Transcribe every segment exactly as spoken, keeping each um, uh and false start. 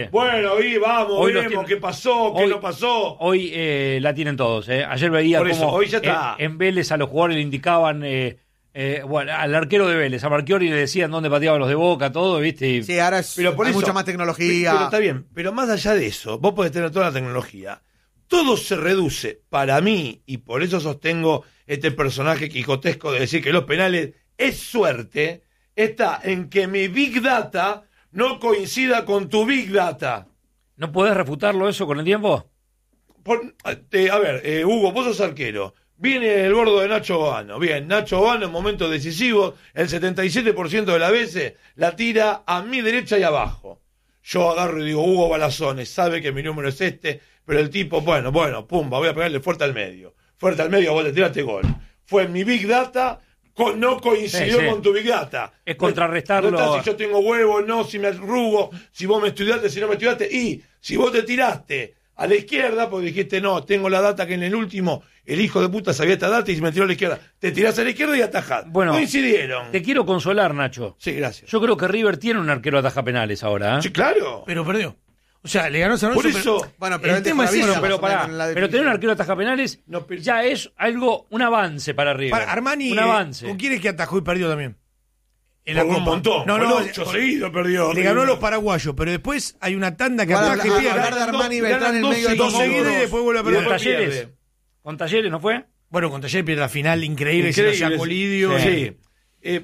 Bueno, y vamos, Hoy veremos tienen, qué pasó, qué hoy, no pasó. Hoy eh, la tienen todos. Eh. Ayer veía Por cómo eso, hoy ya está. En, en Vélez a los jugadores le indicaban, eh, eh, bueno, al arquero de Vélez, a Marchiori le decían dónde pateaban los de Boca, todo, ¿viste? Y, sí, ahora es, pero por hay eso, mucha más tecnología. Pero está bien, pero más allá de eso, vos podés tener toda la tecnología. Todo se reduce, para mí, y por eso sostengo este personaje quijotesco de decir que los penales es suerte, está en que mi Big Data no coincida con tu Big Data. ¿No podés refutarlo eso con el tiempo? Por, eh, a ver, eh, Hugo, vos sos arquero. Viene el gordo de Nacho Bano. Bien, Nacho Bano en momentos decisivos, el setenta y siete por ciento de las veces la tira a mi derecha y abajo. Yo agarro y digo, Hugo Balazones, sabe que mi número es este, pero el tipo, bueno, bueno, pumba, voy a pegarle fuerte al medio. Fuerte al medio, vos le tiraste gol. Fue mi Big Data, con, no coincidió sí, sí. con tu Big Data. Es contrarrestarlo. No, no está si yo tengo huevo, no, si me arrugo, si vos me estudiaste, si no me estudiaste. Y si vos te tiraste a la izquierda, porque dijiste, no, tengo la data que en el último el hijo de puta sabía esta data y me tiró a la izquierda. Te tirás a la izquierda y atajás. Bueno, coincidieron. Te quiero consolar, Nacho. Sí, gracias. Yo creo que River tiene un arquero ataja penales ahora. ¿eh? Sí, claro. Pero perdió. O sea, le ganó San Lorenzo. Por eso, pero, bueno, pero el tema es eso. Pero, pará, pero tener un arquero ataja penales no, pero, ya es algo, un avance para River. Para Armani, un avance. Eh, ¿con quién es que atajó y perdió también? En la un montón. No, no, ocho seguidos perdió. Le ganó a los paraguayos, pero después hay una tanda que Para ataja y pierde. hablar de Armani y Beltrán en dos medio de Dos todo. seguidos y después vuelve a perder. ¿Con Talleres? ¿Con Talleres no fue? Bueno, con Talleres pierde la final increíble, Increíble, si no sea Colidio. Sí. sí. Eh,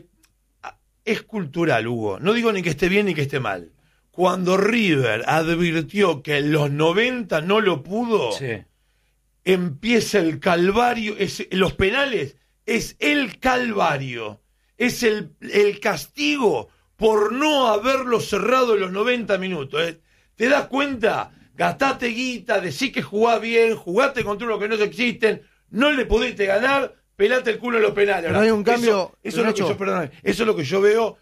es cultural, Hugo. No digo ni que esté bien ni que esté mal. Cuando River advirtió que en los noventa no lo pudo, Sí. empieza el calvario. Es, los penales es el calvario. Es el, el castigo por no haberlo cerrado en los noventa minutos. ¿eh? ¿Te das cuenta? Gastate guita, decí que jugás bien, jugaste contra uno que no existen, no le pudiste ganar, pelate el culo en los penales. Pero hay un cambio, Eso, eso, es, lo que yo, perdóname, eso es lo que yo veo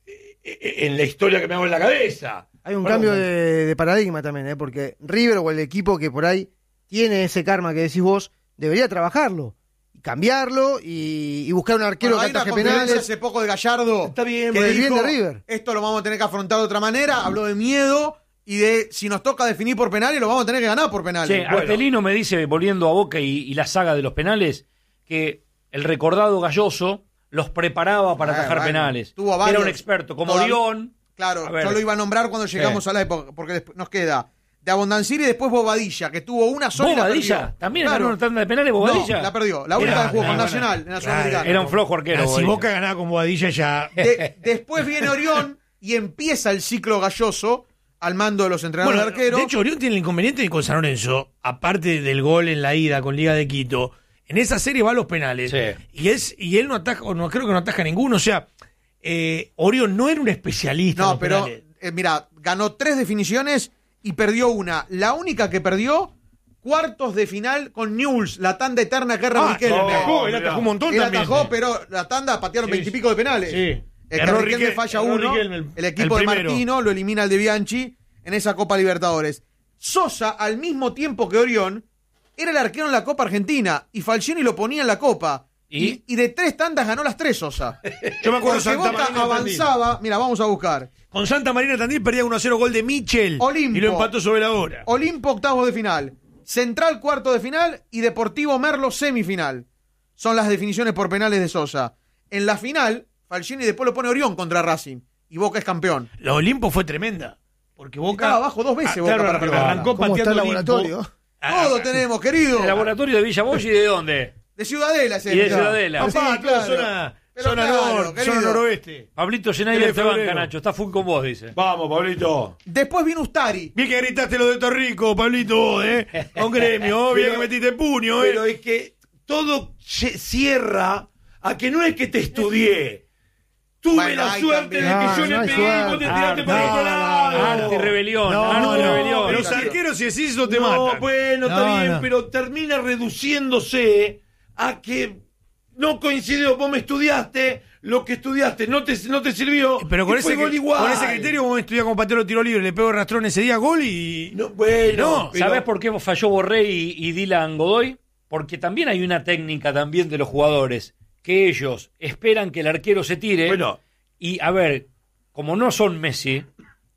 en la historia que me hago en la cabeza. Hay un Perdón, cambio de, de paradigma también, ¿eh? Porque River o el equipo que por ahí tiene ese karma que decís vos, debería trabajarlo, cambiarlo y, y buscar un arquero Bueno, que hay una ataje conferencia penales. hace poco de Gallardo Está bien, que por el dijo, bien de River. esto lo vamos a tener que afrontar de otra manera, habló de miedo y de si nos toca definir por penales lo vamos a tener que ganar por penales. Sí, Bueno, Artelino me dice, volviendo a Boca y, y la saga de los penales, que el recordado Galloso los preparaba para Ah, atajar bueno, penales. tuvo Era varios. un experto, como Toda- Orión. Claro, A ver. yo lo iba a nombrar cuando llegamos Sí. a la época, porque después nos queda de Abondancieri y después Bobadilla, que tuvo una sola y la Bobadilla, perdió. también Claro. ganó una tanda de penales, Bobadilla. No, la perdió. La única Era- que jugó con era- Nacional, en la claro, Sudamericana. Era un flojo arquero. Ah, si Bobadilla. Boca ganaba con Boadilla ya. De- después viene Orión y empieza el ciclo Galloso al mando de los entrenadores Bueno, de arquero. de hecho, Orión tiene el inconveniente de con San Lorenzo, aparte del gol en la ida con Liga de Quito, en esa serie va a los penales. Sí. Y es y él no ataja, o no creo que no ataja ninguno. O sea, eh, Orión no era un especialista en no, los pero penales. eh, mira, ganó tres definiciones y perdió una. La única que perdió, cuartos de final con Newell's, la tanda eterna que era Ah, Riquelme. él atajó, él mirá. atajó un montón Él también. atajó, pero la tanda patearon Sí, veintipico de penales. Sí. El que Erró Riquelme Riquel- falla erró uno, Riquelme, el, el- equipo el de primero. Martino lo elimina al de Bianchi en esa Copa Libertadores. Sosa, al mismo tiempo que Orión, era el arquero en la Copa Argentina y Falcioni lo ponía en la Copa. ¿Y? Y, y de tres tandas ganó las tres, Sosa. Yo me acuerdo Porque Santa Boca Marina Tandil. avanzaba, mira, vamos a buscar. Con Santa Marina Tandil perdía uno a cero gol de Michel. Olimpo. Y lo empató sobre la hora. Olimpo octavos de final, Central cuarto de final y Deportivo Merlo semifinal. Son las definiciones por penales de Sosa. En la final, Falcioni después lo pone Orión contra Racing y Boca es campeón. La Olimpo fue tremenda. Porque Boca. Estaba abajo dos veces Ah, Boca claro, para perder. arrancó ¿Cómo está pateando el Olimpo. laboratorio? Ah, Todo tenemos, querido. ¿El laboratorio de Villa Boy y de dónde? De Ciudadela ese. Y de mirá. Ciudadela. Sí, Papá, claro. zona, Pero zona claro, norte, querido. zona noroeste. Pablito tres Schneider de te banca, febrero. Nacho. Está full con vos, dice. Vamos, Pablito. Después vino Ustari. Bien que gritaste lo de Torrico, Pablito, vos, ¿eh? Con gremio, bien que metiste puño, ¿eh? Pero es que todo se cierra a que no es que te estudié. Tuve Bueno, la hay suerte también. de que No, yo no le hay pegué y vos te suerte. tiraste por Ah, otro no, lado. Anti-rebelión, No, no, anti-rebelión. Los arqueros, si decís eso, te No, matan. bueno, está No, bien, no. pero termina reduciéndose a que no coincidió. Vos me estudiaste, lo que estudiaste no te, no te sirvió. Pero con y fue ese, gol igual. con ese criterio, vos estudiás como pateó tiro libre, le pego el rastrón ese día, gol y. No, bueno, No, pero- ¿Sabés por qué falló Borré y, y Dylan Godoy? Porque también hay una técnica también de los jugadores, que ellos esperan que el arquero se tire. Bueno, Y, a ver, como no son Messi,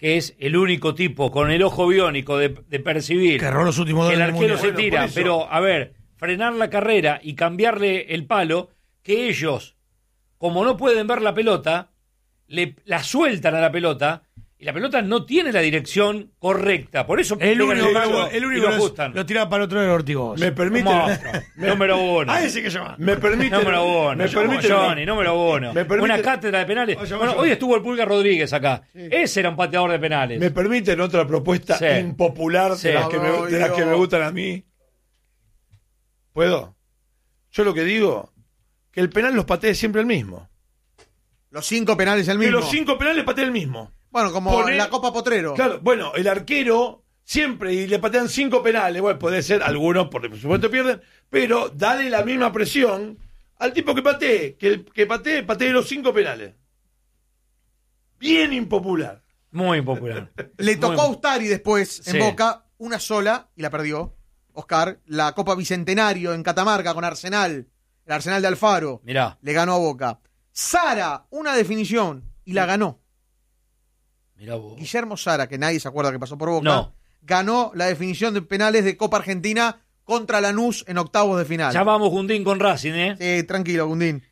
que es el único tipo con el ojo biónico de, de percibir Que erró los últimos dos que el en el arquero Mundial. se Bueno, tira, por eso. pero a ver, frenar la carrera y cambiarle el palo, que ellos, como no pueden ver la pelota, le, la sueltan a la pelota y la pelota no tiene la dirección correcta. Por eso El pegan único, el palo el y único lo lo, ajustan. lo tiraba para el otro lado de Ortigoz. Me permite. Monstruo. Número uno. A ese que llama. Me permite. Número uno. Me permite. Johnny, número uno. Me permite- Una cátedra de penales. Oye, Bueno, oye. hoy estuvo el Pulga Rodríguez acá. Ese era un pateador de penales. Me permiten otra propuesta Sí. impopular Sí. de, las que me, de las que me gustan a mí. ¿Puedo? Yo lo que digo, que el penal los patee siempre el mismo. Los cinco penales el Que mismo. los cinco penales patee el mismo. Bueno, como Poné- la Copa Potrero. Claro, bueno, el arquero siempre y le patean cinco penales. Bueno, puede ser, algunos por supuesto pierden, pero dale la misma presión al tipo que patee, que el que patee, patee los cinco penales. Bien impopular. Muy impopular. Le tocó Muy- a Ustari después en Sí. Boca una sola y la perdió. Oscar, la Copa Bicentenario en Catamarca con Arsenal, el Arsenal de Alfaro, Mirá, le ganó a Boca. Sara, una definición y la ganó. mirá vos. Guillermo Sara, que nadie se acuerda que pasó por Boca, No. ganó la definición de penales de Copa Argentina contra Lanús en octavos de final. Ya vamos Gundín con Racing, ¿eh? Sí, tranquilo, Gundín.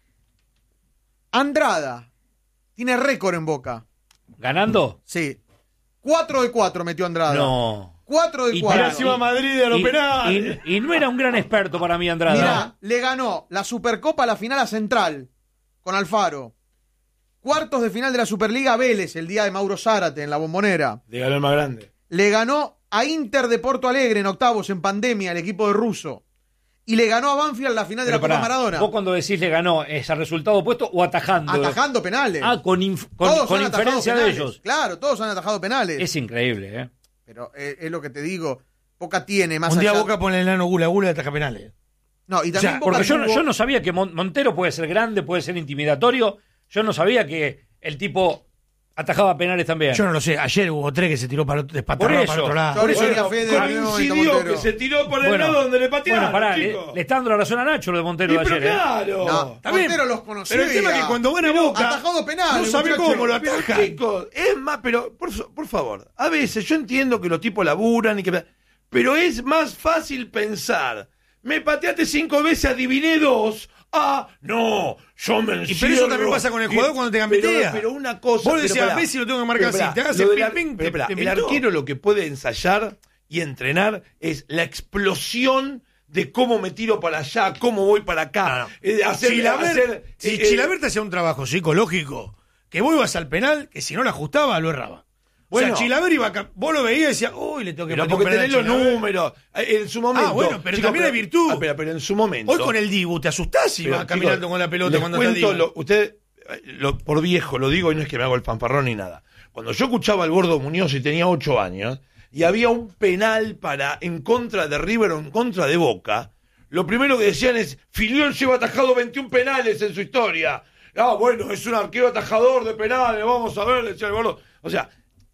Andrada tiene récord en Boca. ¿Ganando? Sí. cuatro de cuatro metió Andrada. No. cuatro de Y cuatro. para- Encima Madrid a los Y, penales. y- y no era un gran experto para mí, Andrada. Mirá, le ganó la Supercopa a la final a Central con Alfaro. Cuartos de final de la Superliga a Vélez el día de Mauro Zárate en la Bombonera. De ganó el más grande. Le ganó a Inter de Porto Alegre en octavos en pandemia el equipo de Russo. Y le ganó a Banfield la final de Pero la Copa pará, Maradona. ¿vos cuando decís le ganó, es a resultado opuesto o atajando? Atajando penales. Ah, con, inf- con, Todos con han atajado inferencia de penales. ellos. Claro, todos han atajado penales. Es increíble, ¿eh? Pero eh, es lo que te digo. Boca tiene más Un día allá- Boca pone el enano Gula Gula de ataca penales. No, y también sea, Boca Porque yo, no- tuvo- yo no sabía que Mon- Montero puede ser grande, puede ser intimidatorio. Yo no sabía que el tipo atajaba penales también. Yo no lo sé. Ayer hubo tres que se tiró para, Por despatarrado eso. para otro lado. Por eso Bueno, era Fede, coincidió no, Montero. que se tiró por el Bueno, lado donde le patearon, bueno, pará, le, chicos. le está dando la razón a Nacho lo de Montero Y de pero ayer, ¿eh? claro. No, Está bien. Montero los conocía. Pero el tema es que cuando gana Boca, atajado penales, no sabe muchacho. cómo lo Pero, ataja. chicos, es más, pero por, so- por favor, a veces yo entiendo que los tipos laburan y que, pero es más fácil pensar. Me pateaste cinco veces, adiviné dos. Ah, no, yo me Y pero eso también encierro. pasa con el jugador Y- cuando te pero, gambetea. pero una cosa. Vos pero decías, pará. Messi lo tengo que marcar Pero así, te pará, hagas lo el del ar- ping, ping, pero te- pará, te el pintó. arquero lo que puede ensayar y entrenar es la explosión de cómo me tiro para allá, cómo voy para acá. Eh, hacer, Chilaver, hacer, si eh, Chilaver te hacía un trabajo psicológico, que vos ibas al penal, que si no la ajustaba, lo erraba. O Bueno. sea, Chilaver iba a ca- vos lo veías y decías, uy, le tengo que Pero patear un porque penal tenés a los Chilaver. números. Eh, En su momento. Ah, bueno, pero también hay virtud. Ah, pero, pero en su momento. Hoy con el Dibu te asustás y Pero, vas caminando chicos, con la pelota les cuando está el cuento Dibu. lo- usted, eh, lo- por viejo lo digo y no es que me hago el fanfarrón ni nada. Cuando yo escuchaba al Gordo Muñoz y tenía ocho años y había un penal para en contra de River o en contra de Boca, lo primero que decían es: Filiol lleva atajado veintiún penales en su historia. Ah, bueno, es un arquero atajador de penales, vamos a ver, decía el Gordo. O sea,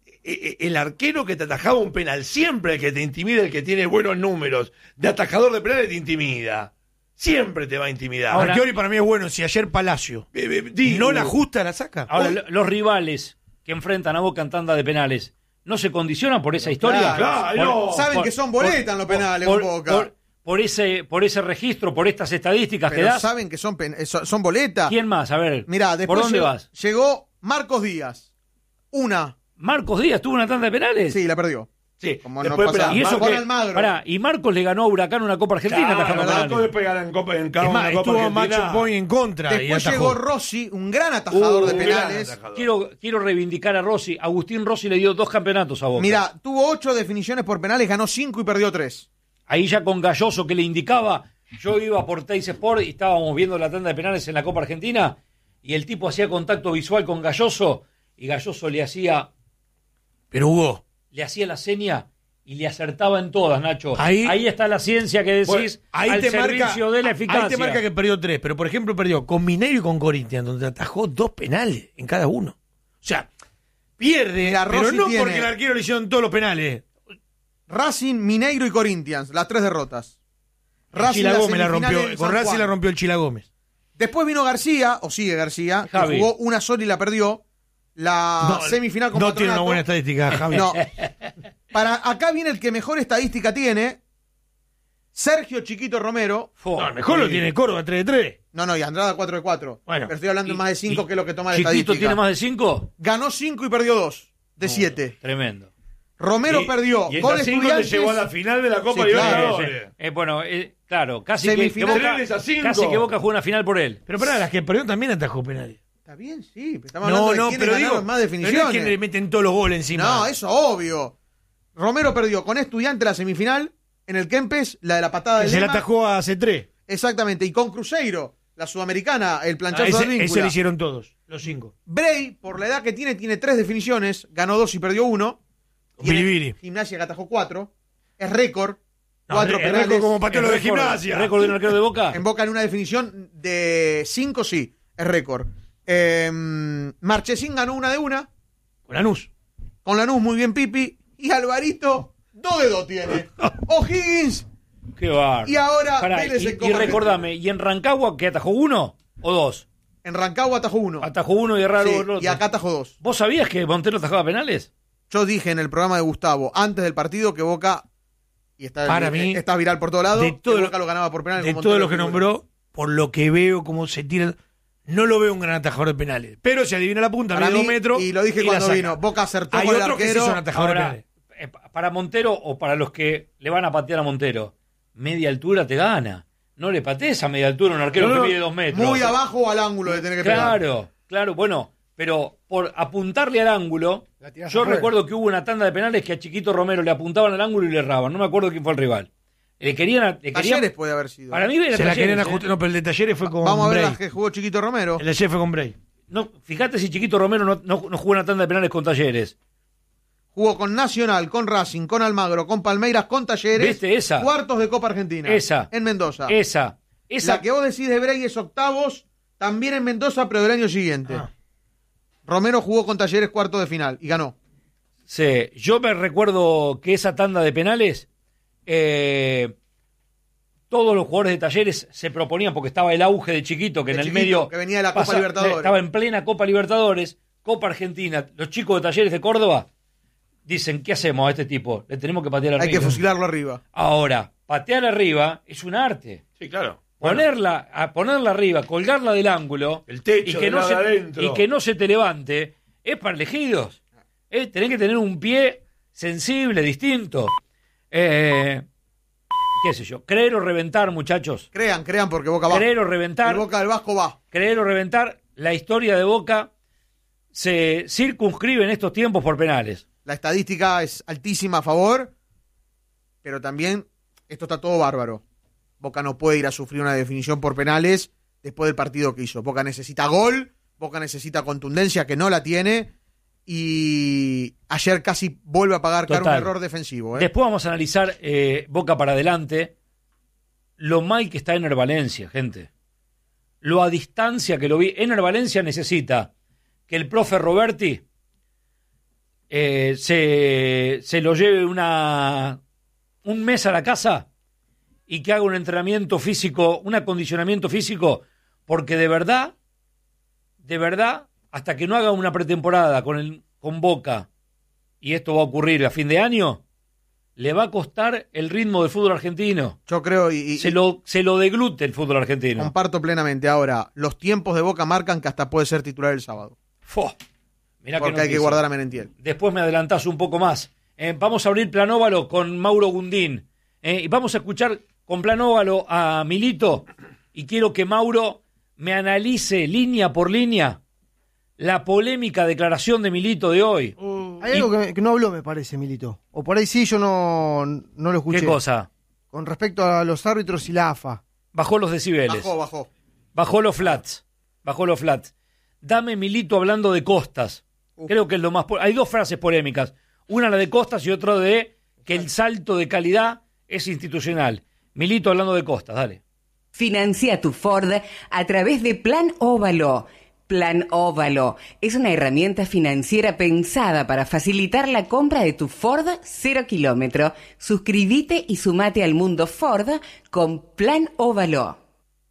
e- e- el arquero que te atajaba un penal, siempre el que te intimida, el que tiene buenos números de atajador de penales te intimida. Siempre te va a intimidar. Ahora- Marchiori para mí es bueno. Si ayer Palacio Eh, eh, digo, no la ajusta, la saca. Ahora, Hoy- lo- los rivales que enfrentan a Boca en tanda de penales, ¿no se condicionan por esa historia? claro, no. Saben que son boletas los penales por, con Boca. por- por ese, por ese registro, por estas estadísticas que Pero das. saben que son, pen- eh, son, son boletas. ¿Quién más? A ver, Mirá, después ¿por dónde llegó, vas? llegó Marcos Díaz. Una. Marcos Díaz tuvo una tanda de penales. Sí, la perdió. Sí, Como no después, pasa- esperá, Y eso Juan que, Almagro. pará, y Marcos le ganó a Huracán una Copa Argentina Claro, atajando ¿verdad? penales. Después pegar en Copa, en Copa, Es más, en Copa estuvo Argentina. Match Point en contra y Después atajó. llegó Rossi, un gran atajador Uh, de un penales. gran atajador. Quiero, quiero reivindicar a Rossi. Agustín Rossi le dio dos campeonatos a Boca. Mirá, tuvo ocho definiciones por penales, ganó cinco y perdió tres. Ahí ya con Galloso que le indicaba, yo iba por Teis Sport y estábamos viendo la tanda de penales en la Copa Argentina y el tipo hacía contacto visual con Galloso y Galloso le hacía, Pero Hugo, le hacía la seña y le acertaba en todas, Nacho. Ahí- está la ciencia que decís bueno, ahí al te servicio marca, de la eficacia. ahí te marca que perdió tres, pero por ejemplo perdió con Mineiro y con Corinthians, donde atajó dos penales en cada uno. O sea, pierde, Mira, pero Rossi no tiene- porque el arquero le hicieron todos los penales. Racing, Mineiro y Corinthians, las tres derrotas. Racing Chila las Gómez la semifinales rompió, en con San Racing Juan. la rompió el Chila Gómez. Después vino García, o sigue García, que Javi. jugó una sola y la perdió. la No, semifinal con no tiene Patronato. una buena estadística, Javi. No. Para acá viene el que mejor estadística tiene, Sergio Chiquito Romero. Fo. No, el mejor lo tiene Córdoba, tres de tres. No, no, y Andrada cuatro de cuatro. Bueno, Pero estoy hablando de más de cinco, y- que es lo que toma la ¿Chiquito estadística. tiene más de cinco? Ganó cinco y perdió dos de siete. Tremendo. Romero Y- perdió y con estas cinco te Estudiantes. llevó a la final de la Copa Sí, claro. Libertadores. Eh, bueno, eh, claro, casi que, que Semifinal. Boca, Tres a cinco. casi que Boca jugó una final por él. Pero pará, las que perdió también atajó penales. Está bien, sí, pero estamos hablando No, de no, quiénes pero ganaron digo, más pero no definiciones. es que le meten todos los goles encima. No, eso obvio. Romero perdió con Estudiantes la semifinal, en el Kempes, la de la patada de Que se la Lema. atajó a C tres. Exactamente, y con Cruzeiro, la sudamericana, el Ah, planchazo de ese, Advíncula. ese lo hicieron todos, los cinco. Bray, por la edad que tiene, tiene tres definiciones, ganó dos y perdió uno. Tiene Biribiri. Gimnasia que atajó cuatro. Es récord. No, Cuatro es penales. récord como pateó lo de ¿Es récord- Gimnasia. ¿Récord de un arquero de Boca? En Boca en una definición de cinco, sí, es récord. Eh, Marchesín ganó una de una. Con Lanús. Con Lanús muy bien Pipi. Y Alvarito, dos de dos tiene. O'Higgins. Qué bárbaro. Y ahora Pará, Vélez y, en y Copa recordame, ¿y en Rancagua que atajó uno o dos? En Rancagua atajó uno. Atajó uno y errado Sí, el otro. y acá atajó dos. ¿Vos sabías que Montero atajaba penales? Yo dije en el programa de Gustavo, antes del partido, que Boca, y está, Para mí, está viral por todos lados, de todo que lo- Boca lo ganaba por penales. De con todos Montero los que figura. nombró, por lo que veo, cómo se tira, no lo veo un gran atajador de penales. Pero se adivina la punta, Para mide dos mí, metros. y lo dije la cuando saca. vino, Boca acertó Hay con el otros que sí arquero. son atajadores de Ahora, penales. eh, para Montero o para los que le van a patear a Montero, media altura te gana. No le patees a media altura a un arquero No, no, que mide dos metros. Muy abajo o al ángulo de tener que pegar. Claro, claro, bueno, pero por apuntarle al ángulo, La tirás yo afuera. recuerdo que hubo una tanda de penales que a Chiquito Romero le apuntaban al ángulo y le erraban. No me acuerdo quién fue el rival. Le querían, le querían Talleres puede haber sido. para mí era Se la Talleres, querían ¿eh? ajustar. No, pero el de Talleres fue con Vamos a ver Bray. las que jugó Chiquito Romero. El de ayer fue con Bray. No, fíjate si Chiquito Romero no, no, no jugó una tanda de penales con Talleres. Jugó con Nacional, con Racing, con Almagro, con Palmeiras, con Talleres. ¿Viste esa? Cuartos de Copa Argentina. Esa. En Mendoza. Esa, esa La que vos decís de Bray es octavos, también en Mendoza, pero del año siguiente. Ah. Romero jugó con Talleres cuarto de final y ganó. Sí, yo me recuerdo que esa tanda de penales, eh, todos los jugadores de Talleres se proponían, porque estaba el auge de Chiquito, que De en el Chiquito, medio... que venía de la Copa Libertadores. Estaba en plena Copa Libertadores, Copa Argentina. Los chicos de Talleres de Córdoba dicen, ¿qué hacemos a este tipo? Le tenemos que patear arriba. Hay que fusilarlo arriba. Ahora, patear arriba es un arte. Sí, claro. Bueno, Ponerla, a ponerla arriba, colgarla del ángulo El techo y, que del no lado se, de adentro. y que no se te levante, es para elegidos. Eh, tenés que tener un pie sensible, distinto. Eh, ¿Qué sé yo? Creer o reventar, muchachos. Crean, crean, porque Boca va. Creer o El reventar. Boca del Vasco va. Creer o reventar. La historia de Boca se circunscribe en estos tiempos por penales. La estadística es altísima a favor, pero también esto está todo bárbaro. Boca no puede ir a sufrir una definición por penales después del partido que hizo. Boca necesita gol, Boca necesita contundencia, que no la tiene, y ayer casi vuelve a pagar caro un Total. error defensivo. ¿eh? Después vamos a analizar eh, Boca para adelante, lo mal que está Ener Valencia, gente. Lo a distancia que lo vi. Ener Valencia necesita que el profe Roberti eh, se, se lo lleve una, un mes a la casa y que haga un entrenamiento físico, un acondicionamiento físico, porque de verdad, de verdad, hasta que no haga una pretemporada con, el, con Boca, y esto va a ocurrir a fin de año, le va a costar el ritmo del fútbol argentino. Yo creo, y, y- Se lo, se lo deglute el fútbol argentino. comparto plenamente. Ahora, los tiempos de Boca marcan que hasta puede ser titular el sábado. Fo. Mirá qué Porque hay que noticia. guardar a Merentiel. Después me adelantás un poco más. Eh, vamos a abrir Planóvalo con Mauro Gundín. Eh, y vamos a escuchar con Planóvalo a Milito. Y quiero que Mauro me analice línea por línea la polémica declaración de Milito de hoy. Hay algo que, que no habló, me parece, Milito. O por ahí sí, yo no, no lo escuché. ¿Qué cosa? Con respecto a los árbitros y la A F A. Bajó los decibeles. Bajó, bajó. Bajó los flats. Bajó los flats. Dame Milito hablando de Costas. Uf. Creo que es lo más... po- Hay dos frases polémicas. Una la de Costas y otra de que el salto de calidad es institucional. Milito hablando de Costas, dale. Financia tu Ford a través de Plan Óvalo. Plan Óvalo es una herramienta financiera pensada para facilitar la compra de tu Ford cero kilómetro. Suscríbete y sumate al mundo Ford con Plan Óvalo.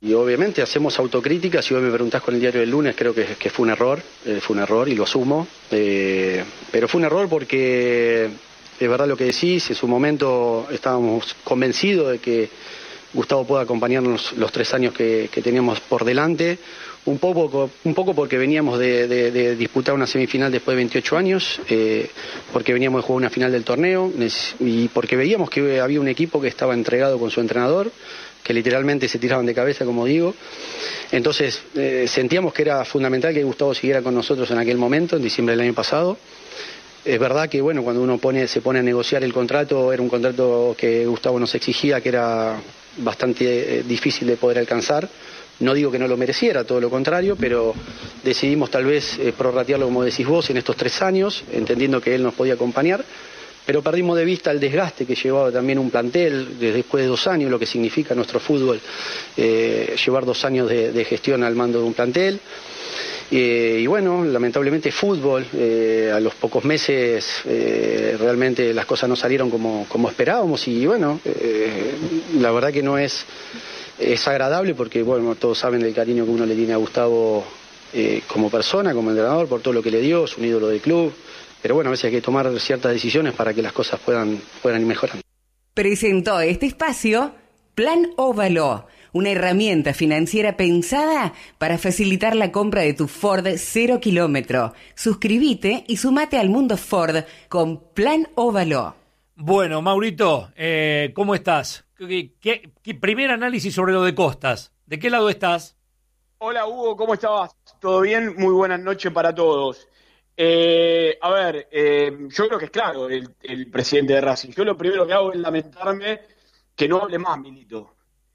Y obviamente hacemos autocrítica. Si hoy me preguntás con el diario del lunes, creo que, que fue un error, eh, fue un error y lo asumo. Eh, pero fue un error porque es verdad lo que decís, en su momento estábamos convencidos de que Gustavo pueda acompañarnos los tres años que, que teníamos por delante, un poco, un poco porque veníamos de, de, de disputar una semifinal después de veintiocho años, eh, porque veníamos de jugar una final del torneo y porque veíamos que había un equipo que estaba entregado con su entrenador, que literalmente se tiraban de cabeza, como digo. Entonces eh, sentíamos que era fundamental que Gustavo siguiera con nosotros en aquel momento, en diciembre del año pasado. Es verdad que bueno, cuando uno pone, se pone a negociar el contrato, era un contrato que Gustavo nos exigía, que era bastante eh, difícil de poder alcanzar. No digo que no lo mereciera, todo lo contrario, pero decidimos tal vez eh, prorratearlo, como decís vos, en estos tres años, entendiendo que él nos podía acompañar. Pero perdimos de vista el desgaste que llevaba también un plantel después de dos años, lo que significa nuestro fútbol, eh, llevar dos años de, de gestión al mando de un plantel. Eh, y bueno, lamentablemente fútbol, eh, a los pocos meses eh, realmente las cosas no salieron como, como esperábamos y bueno, eh, la verdad que no es, es agradable porque bueno, todos saben del cariño que uno le tiene a Gustavo eh, como persona, como entrenador, por todo lo que le dio, es un ídolo del club. Pero bueno, a veces hay que tomar ciertas decisiones para que las cosas puedan, puedan ir mejorando. Presentó este espacio Plan Óvalo, una herramienta financiera pensada para facilitar la compra de tu Ford cero kilómetro. Suscríbete y sumate al mundo Ford con Plan Óvalo. Bueno, Maurito, eh, ¿cómo estás? ¿Qué, qué, qué, primer análisis sobre lo de Costas. ¿De qué lado estás? Hola, Hugo, ¿cómo estabas? ¿Todo bien? Muy buenas noches para todos. Eh, a ver, eh, yo creo que es claro el, el presidente de Racing. Yo lo primero que hago es lamentarme que no hable más, Milito.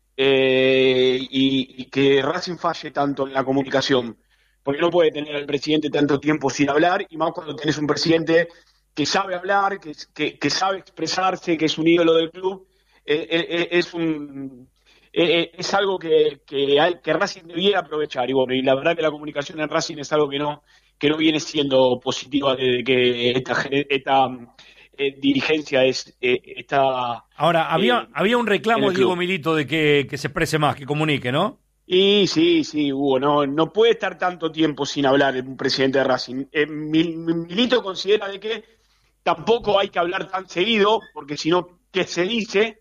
Eh, y, y que Racing falle tanto en la comunicación. Porque no puede tener al presidente tanto tiempo sin hablar, y más cuando tenés un presidente que sabe hablar, que, que, que sabe expresarse, que es un ídolo del club. Eh, eh, es un... Eh, es algo que, que, hay, que Racing debiera aprovechar. Y bueno, y la verdad que la comunicación en Racing es algo que no... que no viene siendo positiva desde que esta, esta eh, dirigencia es eh, está... Ahora, había, eh, había un reclamo, Diego Milito, de que, que se exprese más, que comunique, ¿no? Y sí, sí, Hugo, no, no puede estar tanto tiempo sin hablar un presidente de Racing. Eh, Milito considera de que tampoco hay que hablar tan seguido, porque si no, ¿qué se dice?